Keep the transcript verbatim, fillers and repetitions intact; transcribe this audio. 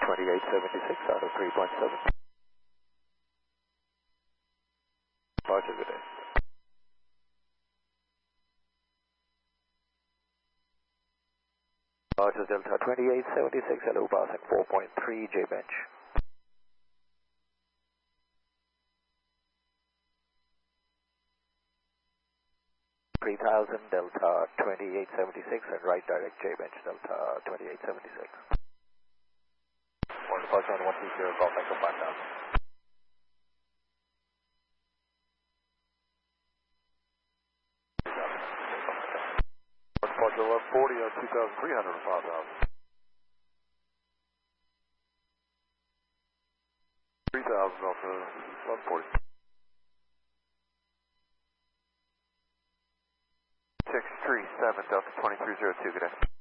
twenty-eight seventy-six out of three point seven. Roger, good day. Roger, Delta twenty-eight seventy-six, hello, passing four point three J bench. three thousand, Delta twenty-eight seventy-six, and right direct J bench, Delta twenty-eight seventy-six. One departure on one two zero, call back to five thousand. One departure one forty on two thousand three hundred on five thousand. three thousand off the one forty. six three seven, Delta twenty-three zero two, good day.